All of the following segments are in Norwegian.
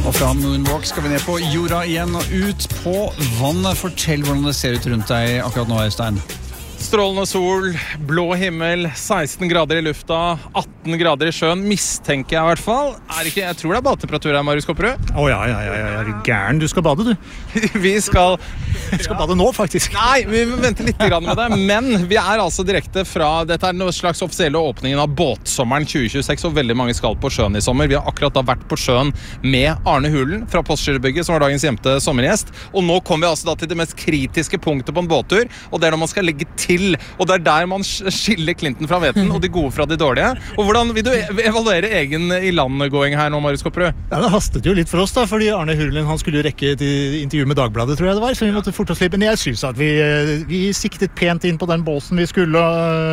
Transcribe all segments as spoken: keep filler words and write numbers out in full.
Og fra Moonwalk skal vi ned på jorda igjen og ut på vannet. Fortell hvordan det ser ut rundt deg akkurat nå, Øystein. Strålende sol, blå himmel, seksten grader i lufta, atten grader i sjøen, mistenker jeg i hvert fall. Er ikke, jeg tror det er badetemperatur her, Marius Kopperud. Å ja, ja, ja, ja, er du gæren? Du skal bade, du. Vi skal... Du skal bade nå, faktisk. Nei, vi venter litt grann med det, men vi er altså direkte fra, dette er en slags offisielle åpningen av båtsommeren tjue tjueseks, og veldig mange skal på sjøen i sommer. Vi har akkurat da vært på sjøen med Arne Hulen fra Postgirobygget, som var dagens gjemte sommergjest, og nå kommer vi altså da til det mest kritiske punktet på en båttur, og det er når man skal legge til. Og det er der man skiller Clinton fra veten, og de gode fra de dårlige. Og hvordan vil du evaluere egen i-landgåing her nå, Marius Kopperud? Ja, det hastet jo litt for oss da, fordi Arne Hulen, han skulle jo rekke et intervju med Dagbladet, tror jeg det var, så vi måtte fort oss litt. Men jeg synes at vi, vi siktet pent inn på den båsen vi skulle,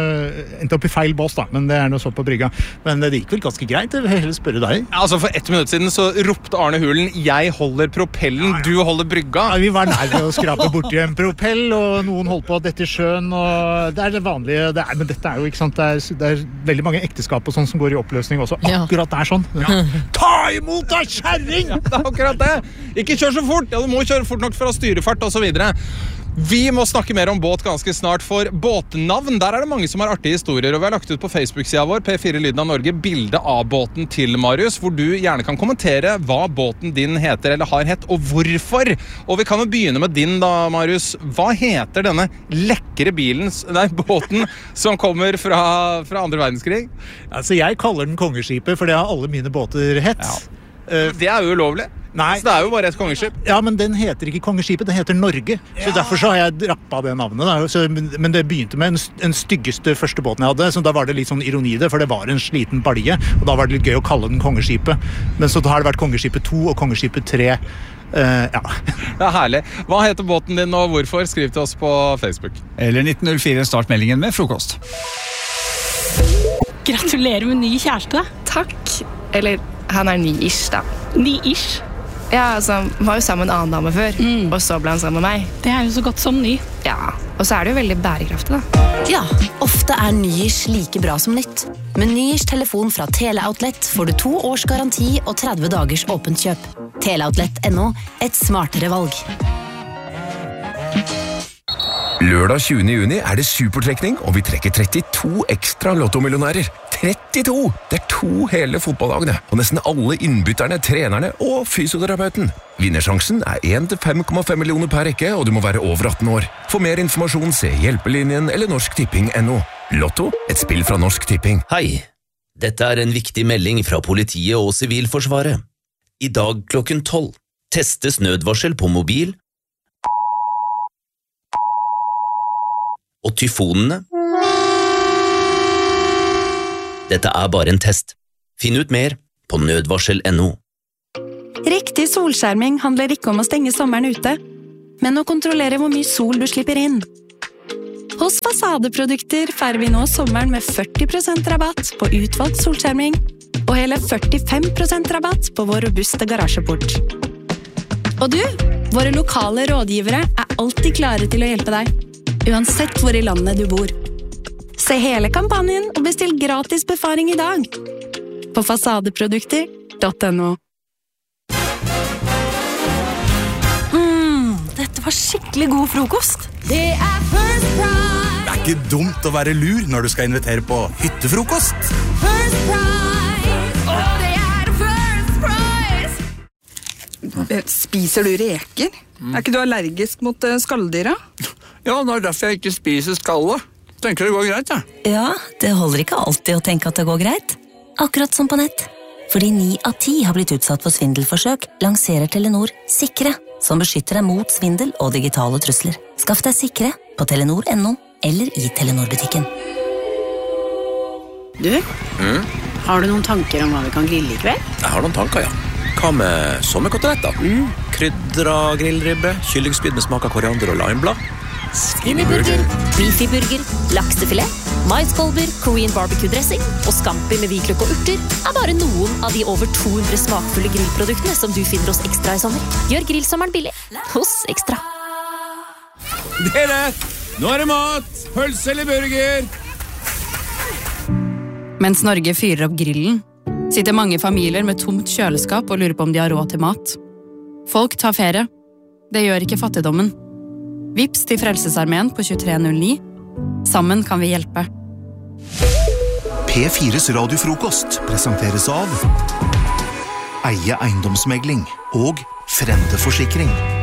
og endte opp i feil bås da, men det er noe så på brygga. Men det gikk vel ganske greit, jeg vil heller spørre deg. Ja, altså for ett minutt siden så ropte Arne Hulen, jeg holder propellen, ja, ja. Du holder brygga. Ja, vi var nær ved å skrape bort i en propell, og noen holdt på dette i sjøen, og det er det vanlige, det er, men dette er jo ikke sant, det er, det er veldig mange ekteskap og sånn som går i oppløsning også, akkurat det er sånn. Ja. Ta imot deg, kjerring! Ja, det er akkurat det. Ikke kjør så fort, ja, du må kjøre fort nok for å ha styrefart og så videre. Vi må snakke mer om båt ganske snart, for båtnavn, der er det mange som har artige historier, og vi har lagt ut på Facebook-siden vår, P fire Lyden av Norge, bilde av båten til Marius, hvor du gjerne kan kommentere hva båten din heter eller har hett, og hvorfor. Og vi kan jo begynne med din da, Marius. Hva heter denne lekre bilen, nei, båten, som kommer fra, fra andre verdenskrig? Altså, jeg kaller den Kongeskipet, for det har alle mine båter hett. Ja. Uh, det er jo ulovlig. Nei. Så det er jo bare et kongeskip. Ja, men den heter ikke Kongeskipet, den heter Norge. Så ja. Derfor så har jeg drappet det navnet. Da. Så, men det begynte med en, en styggeste første båten jeg hadde, så da var det litt sånn ironi det, for det var en sliten balje, og da var det litt gøy å kalle den Kongeskipet. Men så har det vært Kongeskipet to og Kongeskipet tre. Uh, ja. Det er herlig. Hva heter båten din og hvorfor? Skriv til oss på Facebook. Eller nitten null fire, start meldingen med frokost. Gratulerer med ny kjæreste. Takk. Eller, han er ny-ish da. Ny-ish? Ja, altså, han var jo sammen med en annen dame før, mm. og så ble han sammen med meg. Det er jo så godt som ny. Ja, og så er det jo veldig bærekraftig da. Ja, ofte er ny-ish like bra som nytt. Med ny-ish telefon fra Teleoutlet får du to års garanti og tretti dagers åpent kjøp. Teleoutlet punktum no, et smartere valg. Lørdag tjuende juni er det supertrekning, og vi trekker trettito ekstra lottomillionærer. trettito! Det er to hele fotballdagene, og nesten alle innbytterne, trenerne og fysioterapeuten. Vinnersjansen er én til fem komma fem millioner per rekke, og du må være over atten år. For mer informasjon, se Hjelpelinjen eller Norsk Tipping punktum no. Lotto, et spill fra Norsk Tipping. Hei, dette er en viktig melding fra politiet og Sivilforsvaret. I dag klokken tolv testes nødvarsel på mobil, og tyfonene. Dette er bare en test. Finn ut mer på nødvarsel punktum no. Riktig solskjerming handler ikke om å stenge sommeren ute, men å kontrollere hvor mye sol du slipper inn. Hos Fasadeprodukter feirer vi nå sommeren med førti prosent rabatt på utvalgt solskjerming, og hele førtifem prosent rabatt på vår robuste garasjeport. Og du, våre lokale rådgivere er alltid klare til å hjelpe deg, uansett hvor i landet du bor. Se hele kampanjen og bestill gratis befaring i dag på fasadeprodukter punktum no. Mm, dette var skikkelig god frokost. Det er First Price. Det er ikke dumt å være lur når du skal invitere på hyttefrokost. First Price. Og det er First Price. Spiser du reker? Mm. Er ikke du allergisk mot skalldyra? Ja, det er derfor jeg ikke spiser skallet. Tenker det går greit, ja. Ja, det holder ikke alltid å tenke at det går greit. Akkurat som på nett. Fordi ni av ti har blitt utsatt for svindelforsøk, lanserer Telenor Sikre, som beskytter deg mot svindel og digitale trusler. Skaff deg Sikre på telenor punktum no eller i Telenor-butikken. Du, mm? Har du noen tanker om hva vi kan grille i kveld? Jeg har noen tanker, ja. Hva med sommerkoteletter? Mm. Krydra grillribbe, kyllingspyd med smak av koriander og limeblad. Skinnyburger, beefyburger, laksefilet, maiskolber, Korean barbecue-dressing og scampi med hvitløk og urter er bare noen av de over to hundre smakfulle grillproduktene som du finner hos Ekstra i sommer. Gjør grillsommeren billig hos Ekstra. Dere, nå er det mat! Pølse eller burger? Mens Norge fyrer opp grillen, Sitter mange familier med tomt kjøleskap og lurer på om de har råd til mat. Folk tar ferie. Det gjør ikke fattigdommen. Vips til Frelsesarmeen på tjuetre null ni. Sammen kan vi hjelpe. P fires radiofrokost presenteres av Eie eiendomsmegling og Frende Forsikring.